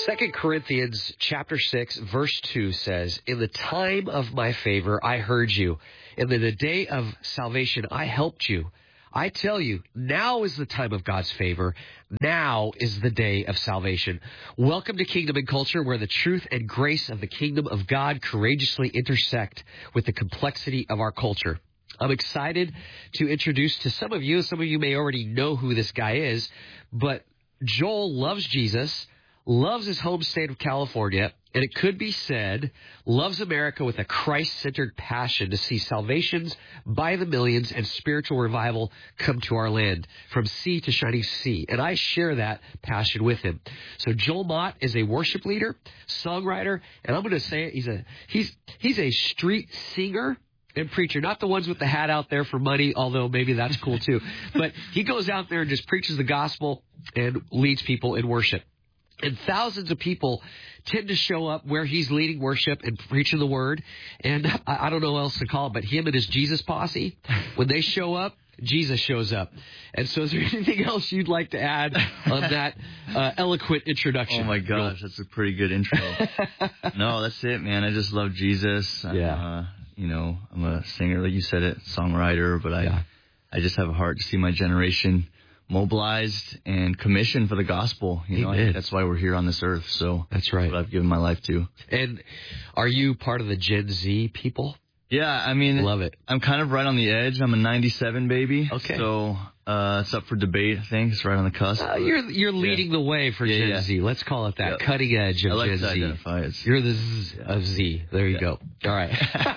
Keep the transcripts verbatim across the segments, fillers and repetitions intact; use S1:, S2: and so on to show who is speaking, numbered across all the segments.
S1: Second Corinthians chapter six, verse two says, "In the time of my favor I heard you, and in the day of salvation I helped you. I tell you, now is the time of God's favor. Now is the day of salvation." Welcome to Kingdom and Culture, where the truth and grace of the kingdom of God courageously intersect with the complexity of our culture. I'm excited to introduce to some of you, some of you may already know who this guy is, but Joel loves Jesus, loves his home state of California, and it could be said, loves America with a Christ-centered passion to see salvations by the millions and spiritual revival come to our land, from sea to shining sea. And I share that passion with him. So Joel Mott is a worship leader, songwriter, and I'm going to say it, he's a he's he's a street singer and preacher, not the ones with the hat out there for money, although maybe that's cool too. But he goes out there and just preaches the gospel and leads people in worship. And thousands of people tend to show up where he's leading worship and preaching the word. And I, I don't know what else to call it, but him and his Jesus posse, when they show up, Jesus shows up. And so is there anything else you'd like to add on that uh, eloquent introduction?
S2: Oh, my gosh, that's a pretty good intro. No, that's it, man. I just love Jesus. I'm,
S1: Yeah.
S2: Uh, you know, I'm a singer, like you said it, songwriter, but I,
S1: Yeah.
S2: I just have a heart to see my generation mobilized and commissioned for the gospel. You know, I think that's why we're here on this earth. So
S1: That's right.
S2: That's what I've given my life to.
S1: And are you part of the Gen Z people?
S2: Yeah, I mean,
S1: Love it.
S2: I'm kind of right on the edge. I'm a ninety-seven baby.
S1: Okay.
S2: So uh, it's up for debate, I think. It's right on the cusp.
S1: Uh, you're you're leading
S2: Yeah.
S1: the way for
S2: Yeah,
S1: Gen
S2: yeah.
S1: Z. Let's call it that.
S2: Yep.
S1: Cutting edge of
S2: I like
S1: Gen
S2: to
S1: Z.
S2: identify as.
S1: You're the Z of Z. There you
S2: Yeah.
S1: go. All right.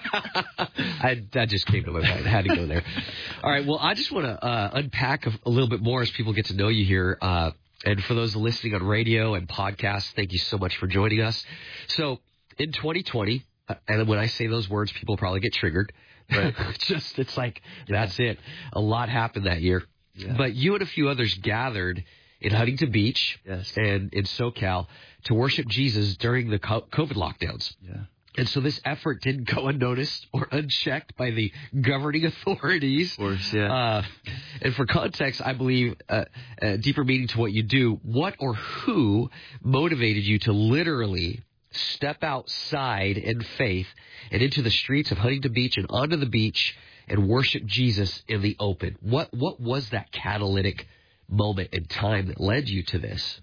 S1: I, that just came to my mind. I had to go there. All right. Well, I just want to uh, unpack a, a little bit more as people get to know you here. Uh, and for those listening on radio and podcasts, thank you so much for joining us. So in twenty twenty, uh, and when I say those words, people probably get triggered.
S2: Right.
S1: it's just, it's like, that's it. A lot happened that year.
S2: Yeah.
S1: But you and a few others gathered in Huntington Beach
S2: Yes.
S1: and in SoCal to worship Jesus during the co- COVID lockdowns.
S2: Yeah.
S1: And so this effort didn't go unnoticed or unchecked by the governing authorities.
S2: Of course, yeah.
S1: Uh, and for context, I believe uh, a deeper meaning to what you do, what or who motivated you to literally step outside in faith and into the streets of Huntington Beach and onto the beach and worship Jesus in the open? What what was that catalytic moment in time that led you to this?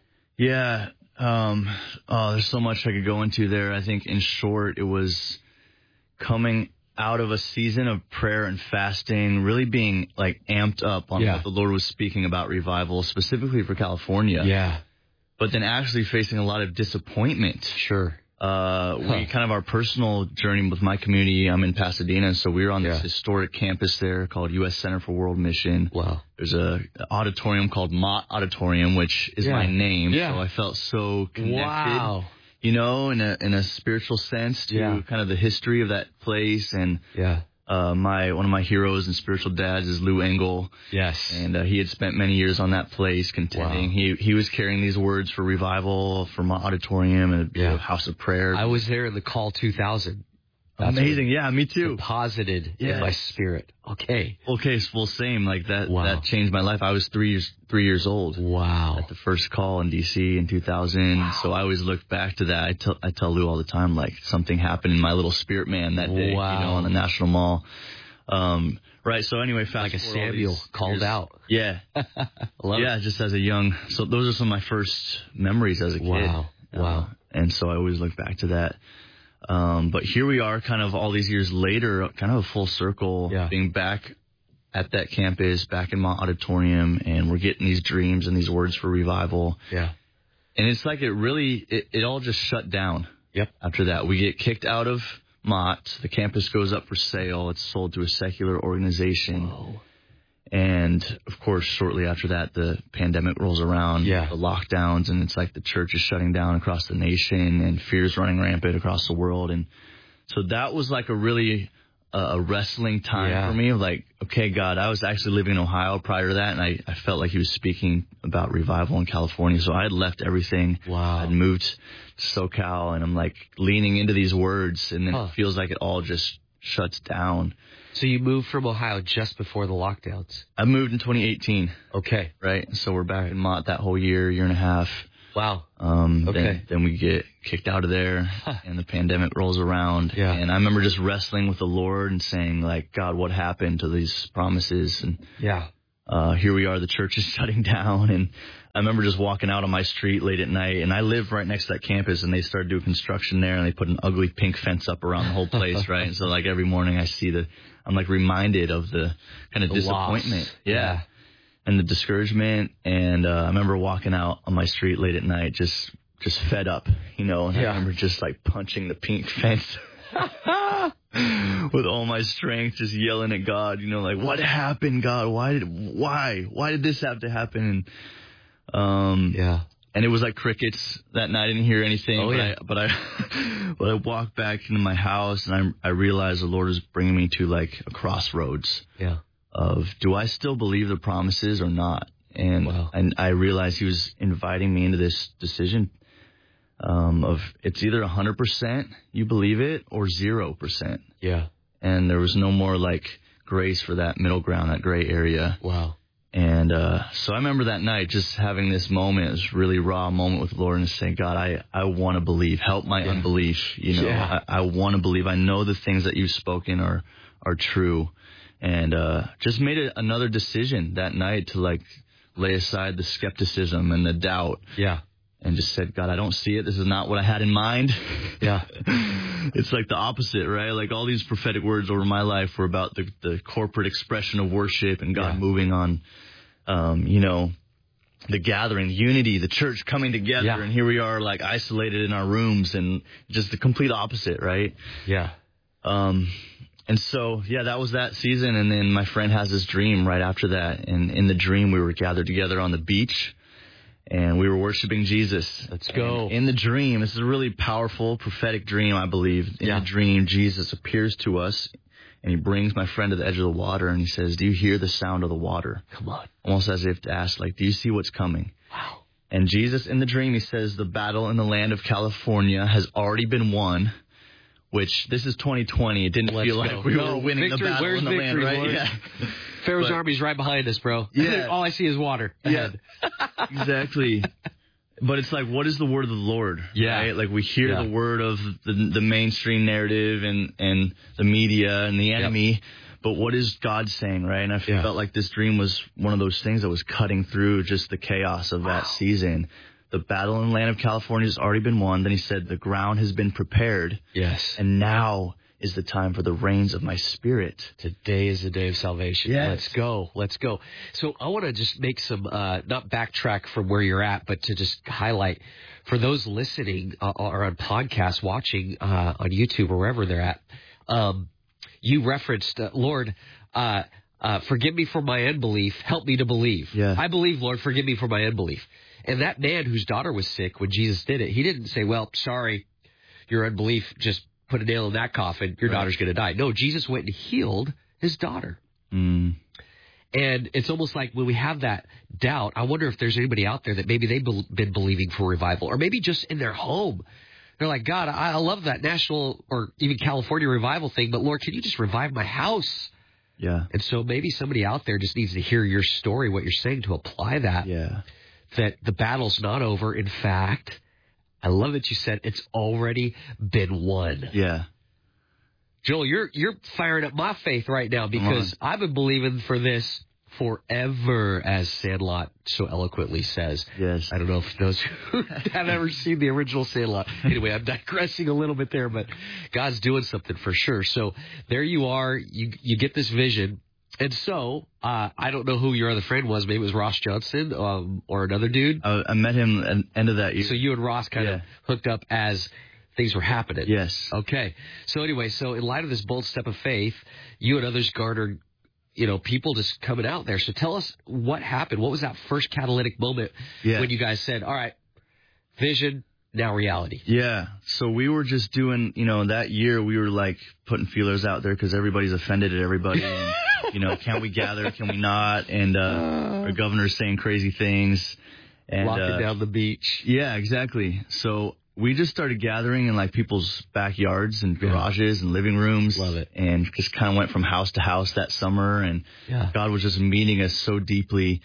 S2: Yeah. Um, oh, there's so much I could go into there. I think in short, it was coming out of a season of prayer and fasting, really being like amped up on
S1: Yeah.
S2: what the Lord was speaking about revival, specifically for California.
S1: Yeah,
S2: But then actually facing a lot of disappointment.
S1: sure.
S2: Uh,
S1: Huh.
S2: we kind of our personal journey with my community. I'm in Pasadena, so we were on this
S1: Yeah.
S2: historic campus there called U S Center for World Mission.
S1: Wow.
S2: There's a auditorium called Mott Auditorium, which is
S1: Yeah.
S2: my name.
S1: Yeah.
S2: So I felt so connected,
S1: Wow.
S2: you know, in a in a spiritual sense to
S1: Yeah.
S2: kind of the history of that place. And
S1: Yeah.
S2: uh, my one of my heroes and spiritual dads is Lou Engle.
S1: Yes.
S2: And uh, he had spent many years on that place contending.
S1: Wow.
S2: He he was carrying these words for revival from an auditorium and a
S1: Yeah.
S2: house of prayer.
S1: I was there in the call two thousand. That's
S2: Amazing.
S1: what
S2: Yeah, me too.
S1: deposited in
S2: Yes.
S1: my spirit. Okay.
S2: Okay, well, same. Like that,
S1: Wow.
S2: that changed my life. I was three years, three years old
S1: Wow.
S2: at the first call in D C in two thousand.
S1: Wow.
S2: So I always look back to that. I tell, I tell Lou all the time, like something happened in my little spirit man that day,
S1: Wow.
S2: you know, on the National Mall. Um, right. So anyway, fast
S1: Like a
S2: forward all
S1: Samuel
S2: these
S1: called
S2: years.
S1: out.
S2: Yeah.
S1: Love
S2: yeah.
S1: it.
S2: Just as a young, so those are some of my first memories as a kid.
S1: Wow.
S2: Uh,
S1: Wow.
S2: and so I always look back to that. Um, but here we are kind of all these years later, kind of a full circle,
S1: Yeah.
S2: being back at that campus, back in my auditorium, and we're getting these dreams and these words for revival.
S1: Yeah.
S2: And it's like it really, it, it all just shut down.
S1: Yep.
S2: After that, we get kicked out of Mott. The campus goes up for sale. It's sold to a secular organization.
S1: Whoa.
S2: And, of course, shortly after that, the pandemic rolls around,
S1: Yeah.
S2: the lockdowns, and it's like the church is shutting down across the nation and fear's running rampant across the world. And so that was like a really uh, a wrestling time
S1: Yeah.
S2: for me. Like, okay, God, I was actually living in Ohio prior to that, and I, I felt like he was speaking about revival in California. So I had left everything.
S1: Wow.
S2: I'd moved to SoCal, and I'm like leaning into these words, and then
S1: Huh.
S2: it feels like it all just shuts down.
S1: So you moved from Ohio just before the lockdowns.
S2: I moved in twenty eighteen.
S1: Okay.
S2: Right. So we're back in Mott that whole year, year and a half.
S1: Wow.
S2: Um,
S1: okay.
S2: Then, then we get kicked out of there, huh. and the pandemic rolls around.
S1: Yeah.
S2: And I remember just wrestling with the Lord and saying, like, God, what happened to these promises? And
S1: yeah.
S2: Uh, here we are, the church is shutting down. And I remember just walking out on my street late at night, and I live right next to that campus, and they started doing construction there, and they put an ugly pink fence up around the whole place, right? And so, like, every morning I see the, I'm, like, reminded of the kind of the disappointment.
S1: Loss.
S2: Yeah.
S1: yeah.
S2: And the discouragement. And uh, I remember walking out on my street late at night, just just fed up, you know, and yeah. I remember just, like, punching the pink fence. With all my strength, just yelling at God, you know, like, what happened, God? Why did, why, why did this have to happen? And, um,
S1: yeah.
S2: And it was like crickets that night. I didn't hear anything.
S1: Oh,
S2: but
S1: yeah.
S2: I, but I, but I walked back into my house, and I, I realized the Lord was bringing me to, like, a crossroads.
S1: Yeah.
S2: Of, do I still believe the promises or not? And,
S1: wow.
S2: and I realized He was inviting me into this decision. Um, of it's either one hundred percent you believe it or zero percent.
S1: Yeah.
S2: And there was no more, like, grace for that middle ground, that gray area.
S1: Wow.
S2: And uh, so I remember that night just having this moment, this really raw moment with the Lord, and saying, God, I, I want to believe. Help my yeah. unbelief. You know,
S1: yeah.
S2: I, I want to believe. I know the things that you've spoken are, are true. And uh, just made a, another decision that night to, like, lay aside the skepticism and the doubt.
S1: Yeah.
S2: And just said, God, I don't see it. This is not what I had in mind.
S1: Yeah.
S2: It's like the opposite, right? Like, all these prophetic words over my life were about the, the corporate expression of worship and God yeah. moving on, um, you know, the gathering, the unity, the church coming together.
S1: Yeah.
S2: And here we are, like, isolated in our rooms, and just the complete opposite, right?
S1: Yeah.
S2: Um, and so, yeah, that was that season. And then my friend has this dream right after that. And in the dream, we were gathered together on the beach. And we were worshiping Jesus.
S1: Let's go.
S2: And in the dream, this is a really powerful prophetic dream, I believe. In
S1: yeah.
S2: the dream, Jesus appears to us, and He brings my friend to the edge of the water, and He says, do you hear the sound of the water?
S1: Come on.
S2: Almost as if to ask, like, do you see what's coming?
S1: Wow.
S2: And Jesus, in the dream, He says, the battle in the land of California has already been won, which this is twenty twenty. It didn't
S1: Let's
S2: feel
S1: go.
S2: like we
S1: no,
S2: were winning
S1: victory,
S2: the battle
S1: where's
S2: in the
S1: victory,
S2: land, right?
S1: Lord?
S2: Yeah.
S1: Pharaoh's
S2: But,
S1: army's right behind us, bro.
S2: Yeah.
S1: All I see is water ahead.
S2: Yeah. Exactly. But it's like, what is the word of the Lord?
S1: Yeah.
S2: Right? Like, we hear
S1: yeah.
S2: the word of the, the mainstream narrative and, and the media and the enemy, yep. but what is God saying, right? And I yeah. felt like this dream was one of those things that was cutting through just the chaos of wow. that season. The battle in the land of California has already been won. Then He said, the ground has been prepared.
S1: Yes.
S2: And now is the time for the rains of my Spirit.
S1: Today is the day of salvation.
S2: Yes.
S1: Let's go. Let's go. So I want to just make some, uh, not backtrack from where you're at, but to just highlight for those listening uh, or on podcasts, watching uh, on YouTube or wherever they're at. Um, you referenced, uh, Lord, uh, uh, forgive me for my unbelief. Help me to believe.
S2: Yeah.
S1: I believe, Lord, forgive me for my unbelief. And that man whose daughter was sick when Jesus did it, he didn't say, well, sorry, your unbelief just put a nail in that coffin, your right. daughter's going to die. No, Jesus went and healed his daughter.
S2: Mm.
S1: And it's almost like when we have that doubt, I wonder if there's anybody out there that maybe they've been believing for revival, or maybe just in their home. They're like, God, I love that national or even California revival thing, but Lord, can you just revive my house?
S2: Yeah.
S1: And so maybe somebody out there just needs to hear your story, what you're saying, to apply that.
S2: Yeah.
S1: That the battle's not over. In fact, I love that you said it's already been won.
S2: Yeah.
S1: Joel, you're you're firing up my faith right now, because I've been believing for this forever, as Sandlot so eloquently says.
S2: Yes.
S1: I don't know if those who have ever seen the original Sandlot. Anyway, I'm digressing a little bit there, but God's doing something for sure. So there you are. You you get this vision. And so, uh, I don't know who your other friend was. Maybe it was Ross Johnson um, or another dude.
S2: I, I met him at the end of that year.
S1: So you and Ross kind
S2: yeah.
S1: of hooked up as things were happening.
S2: Yes.
S1: Okay. So anyway, so in light of this bold step of faith, you and others garnered, you know, people just coming out there. So tell us what happened. What was that first catalytic moment
S2: yeah.
S1: when you guys said, all right, vision, now reality?
S2: Yeah. So we were just doing, you know, that year we were like putting feelers out there because everybody's offended at everybody. And, you know, can we gather? Can we not? And uh, uh, our governor's saying crazy things. And,
S1: locking
S2: uh,
S1: down the beach.
S2: Yeah, exactly. So we just started gathering in like people's backyards and garages yeah. and living rooms.
S1: Love it.
S2: And just kind of went from house to house that summer. And
S1: yeah.
S2: God was just meeting us so deeply.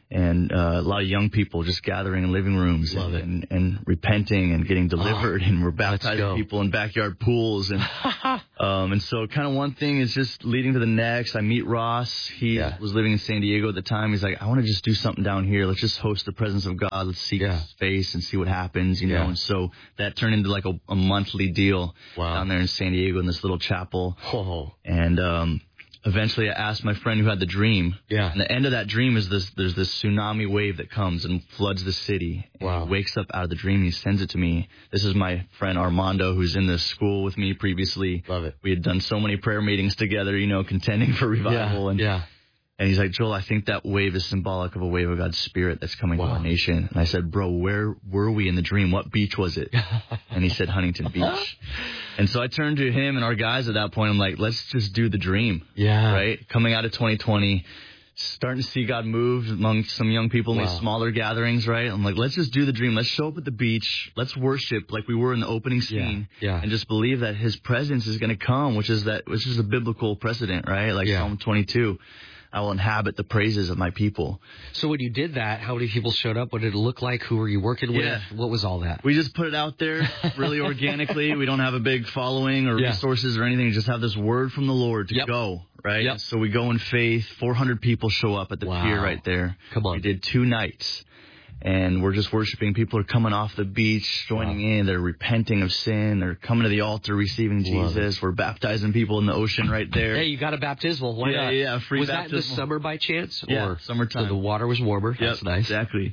S2: and uh, a lot of young people just gathering in living rooms
S1: Love
S2: and, and, and repenting and getting delivered, oh, and we're baptizing people in backyard pools. And um, and so kind of one thing is just leading to the next. I meet Ross. He yeah. was living in San Diego at the time. He's like, I want to just do something down here. Let's just host the presence of God. Let's seek yeah. his face and see what happens, you yeah. know. And so that turned into like a, a monthly deal wow. down there in San Diego in this little chapel.
S1: Oh.
S2: And um eventually, I asked my friend who had the dream.
S1: Yeah.
S2: And the end of that dream is this: there's this tsunami wave that comes and floods the city. And
S1: wow.
S2: he wakes up out of the dream and he sends it to me. This is my friend Armando, who's in this school with me previously.
S1: Love it.
S2: We had done so many prayer meetings together, you know, contending for revival.
S1: Yeah.
S2: And
S1: yeah.
S2: And he's like, Joel, I think that wave is symbolic of a wave of God's Spirit that's coming wow. to our nation. And I said, bro, where were we in the dream? What beach was it? And he said, Huntington Beach. And so I turned to him and our guys at that point. I'm like, let's just do the dream.
S1: Yeah.
S2: Right? Coming out of twenty twenty, starting to see God move among some young people in wow. these smaller gatherings, right? I'm like, let's just do the dream. Let's show up at the beach. Let's worship like we were in the opening scene.
S1: Yeah. yeah.
S2: And just believe that his presence is going to come, which is that, which is a biblical precedent, right? Like yeah. Psalm twenty-two. I will inhabit the praises of my people.
S1: So when you did that, how many people showed up? What did it look like? Who were you working
S2: yeah.
S1: with? What was all that?
S2: We just put it out there really organically. We don't have a big following or yeah. resources or anything. We just have this word from the Lord to
S1: yep.
S2: go, right?
S1: Yep.
S2: So we go in faith. four hundred people show up at the
S1: wow.
S2: pier right there.
S1: Come on.
S2: We did two nights. And we're just worshiping. People are coming off the beach, joining wow. in. They're repenting of sin. They're coming to the altar, receiving
S1: Love
S2: Jesus.
S1: it.
S2: We're baptizing people in the ocean right there.
S1: Hey, you got a baptismal. Why
S2: yeah,
S1: not?
S2: Yeah, free
S1: was
S2: baptismal.
S1: Was that in the summer by chance?
S2: Yeah,
S1: or
S2: summertime.
S1: So the water was warmer.
S2: Yep,
S1: That's nice.
S2: Exactly.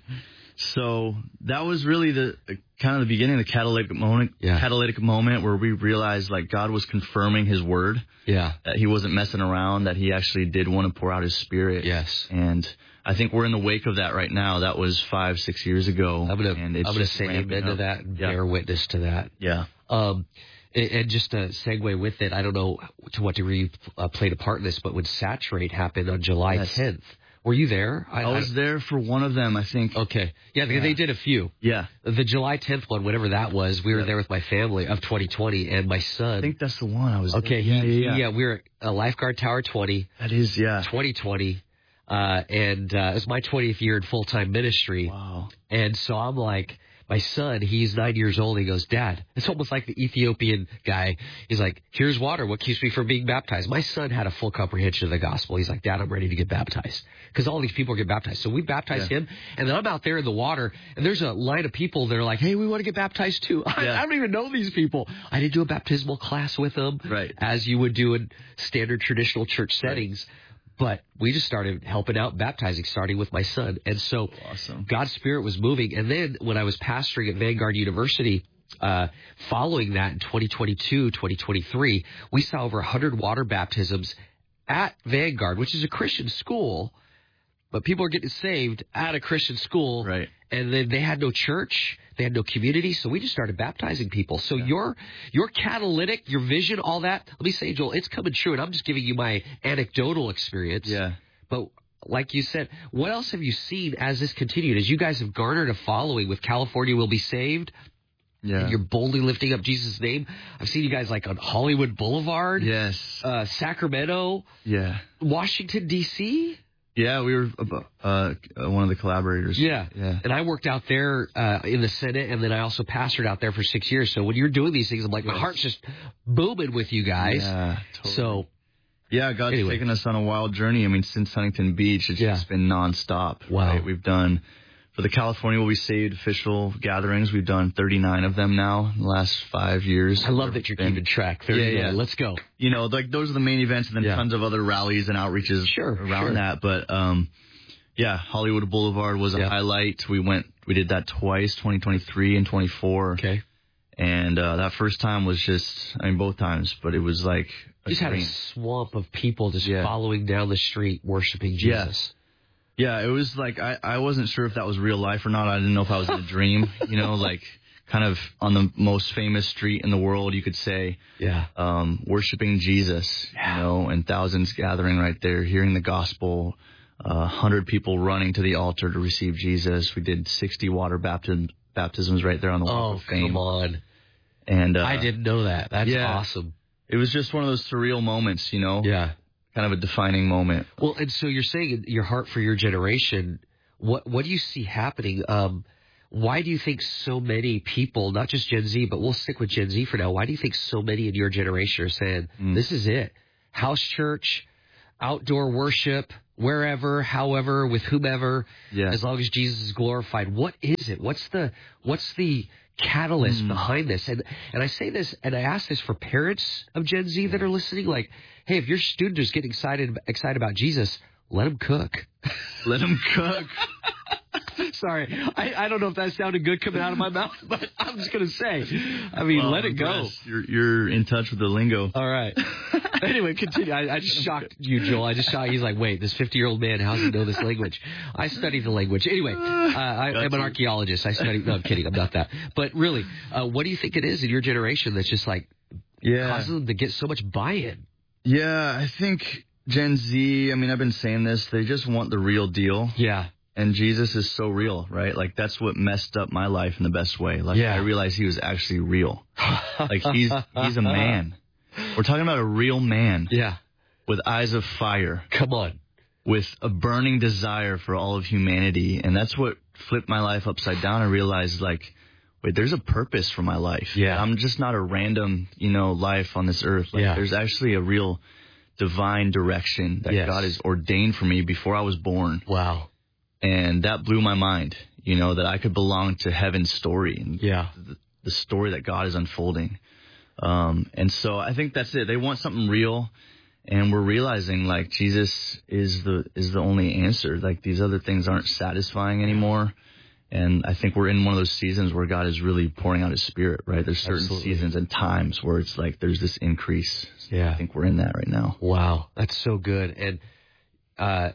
S2: So that was really the, the kind of the beginning, the catalytic moment,
S1: yeah.
S2: catalytic moment where we realized like God was confirming His word.
S1: Yeah.
S2: That He wasn't messing around. That He actually did want to pour out His Spirit.
S1: Yes.
S2: And I think we're in the wake of that right now. That was five, six years ago.
S1: I'm gonna,
S2: and it's
S1: I'm gonna say amen to that and yeah. bear witness to that.
S2: Yeah.
S1: Um, and, and just to segue with it, I don't know to what degree you uh, played a part in this, but when Saturate happened on July yes. tenth, were you there?
S2: I, I was I, there for one of them, I think.
S1: Okay. Yeah, because yeah. they did a few.
S2: Yeah.
S1: The July tenth one, whatever that was, we were yeah. there with my family of twenty twenty, and my son.
S2: I think that's the one I was
S1: Okay.
S2: There.
S1: He,
S2: yeah, yeah, yeah.
S1: yeah, we were at Lifeguard Tower twenty.
S2: That is, yeah.
S1: twenty twenty. Uh, and uh, it was my twentieth year in full-time ministry.
S2: Wow.
S1: And so I'm like, my son, he's nine years old. He goes, Dad, it's almost like the Ethiopian guy. He's like, here's water. What keeps me from being baptized? My son had a full comprehension of the gospel. He's like, Dad, I'm ready to get baptized. Because all these people get baptized. So we baptized yeah. him. And then I'm out there in the water. And there's a line of people that are like, hey, we want to get baptized too. I,
S2: yeah.
S1: I don't even know these people. I didn't do a baptismal class with them.
S2: Right.
S1: As you would do in standard traditional church settings. Right. But we just started helping out baptizing, starting with my son. And so
S2: awesome.
S1: God's Spirit was moving. And then when I was pastoring at Vanguard University, uh, following that in twenty twenty-two, twenty twenty-three, we saw over one hundred water baptisms at Vanguard, which is a Christian school. But people are getting saved at a Christian school.
S2: Right.
S1: And then they had no church. They had no community. So we just started baptizing people. So
S2: yeah.
S1: your your catalytic, your vision, all that, let me say, Joel, it's coming true. And I'm just giving you my anecdotal experience.
S2: Yeah.
S1: But like you said, what else have you seen as this continued? As you guys have garnered a following with California Will Be Saved.
S2: Yeah.
S1: And you're boldly lifting up Jesus' name. I've seen you guys like on Hollywood Boulevard.
S2: Yes.
S1: Uh, Sacramento.
S2: Yeah.
S1: Washington, D C
S2: Yeah, we were uh, one of the collaborators.
S1: Yeah.
S2: yeah.
S1: And I worked out there uh, in the Senate, and then I also pastored out there for six years. So when you're doing these things, I'm like, my heart's just booming with you guys.
S2: Yeah, totally.
S1: So,
S2: yeah, God's
S1: anyway.
S2: taken us on a wild journey. I mean, since Huntington Beach, it's
S1: yeah.
S2: just been nonstop.
S1: Wow.
S2: Right? We've done, for the California Will Be Saved official gatherings, we've done thirty-nine of them now in the last five years.
S1: I love that you're
S2: been,
S1: keeping track.
S2: Yeah, yeah.
S1: Let's go.
S2: You know, like those are the main events, and then
S1: yeah.
S2: tons of other rallies and outreaches
S1: sure,
S2: around
S1: sure.
S2: that. But, um, yeah, Hollywood Boulevard was a
S1: yeah.
S2: highlight. We went, we did that twice, twenty twenty-three and twenty-four.
S1: Okay.
S2: And uh, that first time was just, I mean, both times, but it was like
S1: a just dream. Had a swamp of people just yeah. following down the street, worshiping Jesus.
S2: Yeah, yeah it was like, I, I wasn't sure if that was real life or not. I didn't know if I was in a dream, you know, like kind of on the most famous street in the world, you could say.
S1: Yeah.
S2: Um, worshiping Jesus, yeah. you know, and thousands gathering right there, hearing the gospel. A uh, hundred people running to the altar to receive Jesus. We did sixty water baptism, baptisms right there on the Walk
S1: oh,
S2: of Fame.
S1: Come on.
S2: And, uh,
S1: I didn't know that. That's
S2: yeah,
S1: awesome.
S2: It was just one of those surreal moments, you know?
S1: Yeah.
S2: Kind of a defining moment.
S1: Well, and so you're saying your heart for your generation, what what do you see happening? Um, why do you think so many people, not just Gen Z, but we'll stick with Gen Z for now, why do you think so many in your generation are saying, mm. this is it? House church, outdoor worship, wherever, however, with whomever, yeah. as long as Jesus is glorified. What is it? What's the what's the catalyst mm. behind this? And and I say this, and I ask this for parents of Gen Z that are listening, like, hey, if your student is getting excited excited about Jesus, let him cook.
S2: Let him cook.
S1: Sorry, I, I don't know if that sounded good coming out of my mouth, but I'm just going to say, I mean, well, let it go.
S2: You're, you're in touch with the lingo.
S1: All right. Anyway, continue. I, I just shocked you, Joel. I just shocked. He's like, wait, this fifty-year-old man, how does he know this language? I studied the language. Anyway, uh, I, I'm an archaeologist. I study. No, I'm kidding. I'm not that. But really, uh, what do you think it is in your generation that's just like yeah. causes them to get so much buy-in?
S2: Yeah, I think Gen Z, I mean, I've been saying this, they just want the real deal.
S1: Yeah.
S2: And Jesus is so real, right? Like, that's what messed up my life in the best way. Like, yeah. I realized he was actually real. Like, he's he's a man. We're talking about a real man.
S1: Yeah.
S2: With eyes of fire.
S1: Come on.
S2: With a burning desire for all of humanity. And that's what flipped my life upside down. I realized, like, wait, there's a purpose for my life.
S1: Yeah.
S2: I'm just not a random, you know, life on this earth. Like,
S1: yeah.
S2: there's actually a real divine direction that yes. God has ordained for me before I was born.
S1: Wow.
S2: And that blew my mind, you know, that I could belong to heaven's story and
S1: yeah.
S2: the, the story that God is unfolding. Um, and so I think that's it. They want something real, and we're realizing, like, Jesus is the is the only answer. Like, these other things aren't satisfying anymore. And I think we're in one of those seasons where God is really pouring out his Spirit, right? There's certain Absolutely. seasons and times where it's like there's this increase.
S1: Yeah.
S2: I think we're in that right now.
S1: Wow. That's so good. And uh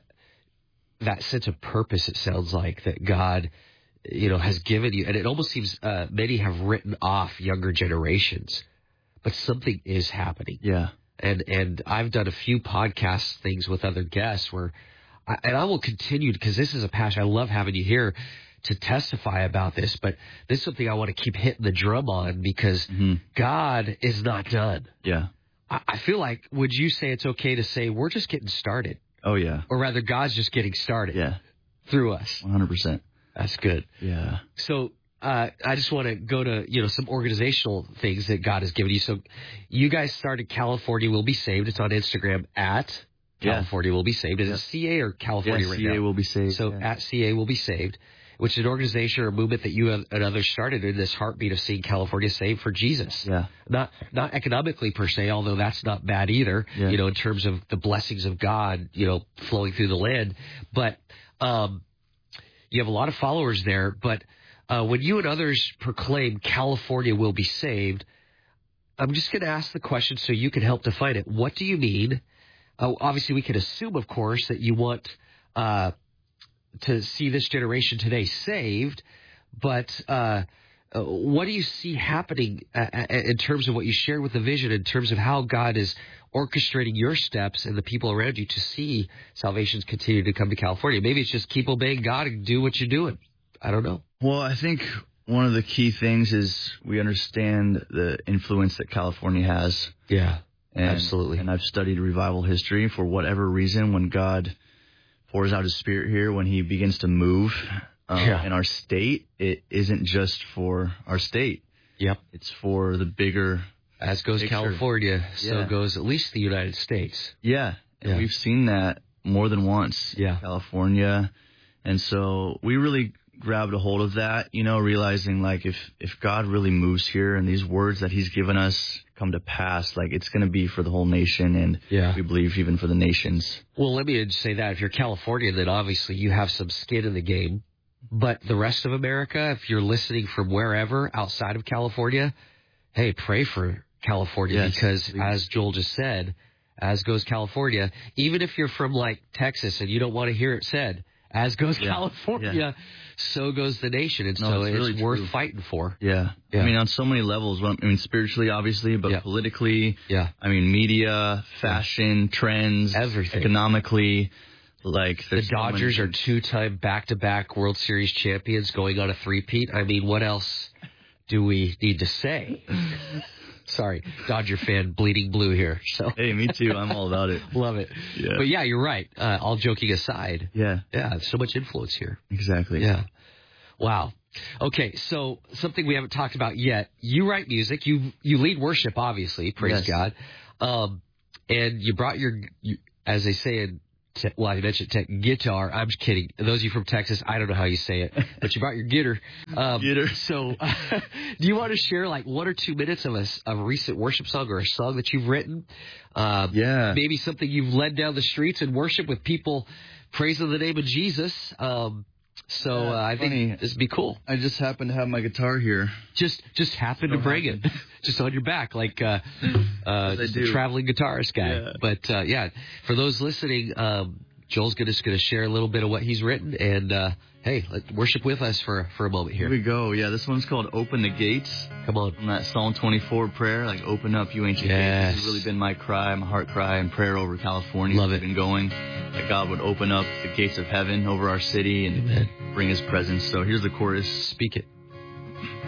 S1: that sense of purpose, it sounds like, that God, you know, has given you. And it almost seems uh, many have written off younger generations, but something is happening.
S2: Yeah.
S1: And and I've done a few podcast things with other guests where, I, and I will continue, because this is a passion. I love having you here to testify about this, but this is something I want to keep hitting the drum on, because mm-hmm. God is not done.
S2: Yeah.
S1: I, I feel like, would you say it's okay to say we're just getting started?
S2: Oh, yeah.
S1: Or rather, God's just getting started
S2: yeah.
S1: through us.
S2: one hundred percent.
S1: That's good.
S2: Yeah.
S1: So uh, I just want to go to, you know, some organizational things that God has given you. So you guys started California Will Be Saved. It's on Instagram at
S2: yeah.
S1: California Will Be Saved. Is yeah. it C A or California
S2: yeah,
S1: right
S2: C A
S1: now?
S2: C A Will Be Saved.
S1: So
S2: yeah.
S1: at C A Will Be Saved, which is an organization or a movement that you and others started in this heartbeat of seeing California saved for Jesus.
S2: Yeah.
S1: Not not economically per se, although that's not bad either,
S2: yeah.
S1: you know, in terms of the blessings of God, you know, flowing through the land. But um, you have a lot of followers there. But uh, when you and others proclaim California will be saved, I'm just going to ask the question so you can help define it. What do you mean? Uh, obviously, we can assume, of course, that you want uh, to see this generation today saved, but uh, uh, what do you see happening uh, in terms of what you shared with the vision, in terms of how God is orchestrating your steps and the people around you to see salvations continue to come to California? Maybe it's just keep obeying God and do what you're doing. I don't know.
S2: Well, I think one of the key things is we understand the influence that California has.
S1: Yeah,
S2: and,
S1: absolutely.
S2: And I've studied revival history. For whatever reason, when God pours out his Spirit here, when he begins to move uh, yeah. in our state, it isn't just for our state.
S1: Yep.
S2: It's for the bigger
S1: As goes
S2: picture.
S1: California, so
S2: yeah.
S1: goes at least the United States.
S2: Yeah. And
S1: yeah.
S2: we've seen that more than once
S1: yeah.
S2: in California. And so we really grabbed a hold of that, you know, realizing, like, if, if God really moves here and these words that he's given us come to pass, like, it's going to be for the whole nation, and
S1: yeah.
S2: we believe even for the nations.
S1: Well, let me just say that if you're Californian, then obviously you have some skin in the game. But the rest of America, if you're listening from wherever outside of California, hey, pray for California,
S2: yes,
S1: because
S2: please.
S1: As Joel just said, as goes California, even if you're from, like, Texas and you don't want to hear it said, as goes
S2: yeah.
S1: California,
S2: yeah.
S1: so goes the nation. And
S2: no,
S1: so
S2: it's, really
S1: it's worth
S2: true.
S1: fighting for.
S2: Yeah. yeah. I mean, on so many levels. I mean, spiritually, obviously, but
S1: yeah.
S2: politically.
S1: Yeah.
S2: I mean, media, fashion, yeah. trends.
S1: Everything.
S2: Economically. Like,
S1: the Dodgers so are two-time back-to-back World Series champions going on a three-peat. I mean, what else do we need to say? Sorry, Dodger fan, bleeding blue here. So
S2: hey, me too. I'm all about it.
S1: Love it.
S2: Yeah.
S1: But yeah, you're right. Uh, all joking aside.
S2: Yeah.
S1: Yeah, so much influence here.
S2: Exactly.
S1: Yeah. Wow. Okay, so something we haven't talked about yet. You write music. You you lead worship, obviously. Praise
S2: Yes.
S1: God. Um, and you brought your, you, as they say in, te- well, I mentioned te- guitar. I'm just kidding. Those of you from Texas, I don't know how you say it, but you brought your gitter. Um,
S2: Gitter.
S1: So, uh, do you want to share like one or two minutes of a, of a recent worship song or a song that you've written? Uh,
S2: Yeah.
S1: Maybe something you've led down the streets in worship with people praising the name of Jesus. Um, So
S2: Yeah,
S1: uh, I
S2: funny.
S1: think this would be cool.
S2: I just happen to have my guitar here.
S1: Just just happen to
S2: So
S1: bring
S2: happen.
S1: it, just on your back, like uh, uh,
S2: As I
S1: just a
S2: do.
S1: traveling guitarist guy.
S2: Yeah.
S1: But uh, yeah, for those listening, um, Joel's gonna, just going to share a little bit of what he's written, and uh, hey, let worship with us for for a moment here.
S2: Here we go. Yeah, this one's called "Open the Gates."
S1: Come on.
S2: From that Psalm twenty-four prayer, like "Open up, you ancient
S1: Yes.
S2: gates." This has really been my cry, my heart cry, and prayer over California.
S1: Love
S2: We've
S1: it.
S2: been going that God would open up the gates of heaven over our city and
S1: Amen.
S2: bring His presence. So here's the chorus.
S1: Speak it.